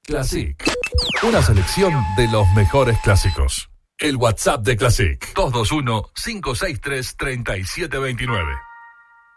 Classic. Una selección de los mejores clásicos. El WhatsApp de Classic. 221-563-3729.